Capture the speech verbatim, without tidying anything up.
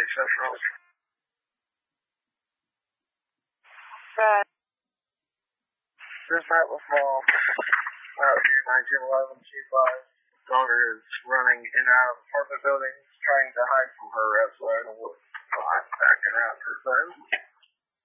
Central. Right. This night was small. Out here, nineteen eleven, G five. Daughter is running in and out of apartment buildings, trying to hide from her arrest, so I don't know what's backing around her friends.